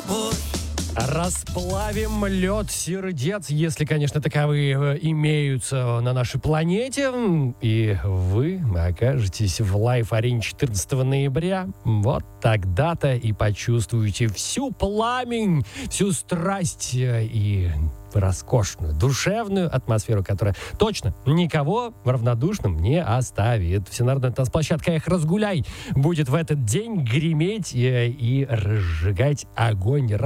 Расплавим лед сердец, если, конечно, таковые имеются на нашей планете. И вы окажетесь в Лайф-арене 14 ноября. Вот тогда-то и почувствуете всю пламень, всю страсть и роскошную, душевную атмосферу, которая точно никого равнодушным не оставит. Всенародная танцплощадка «Эх, разгуляй» будет в этот день греметь и разжигать огонь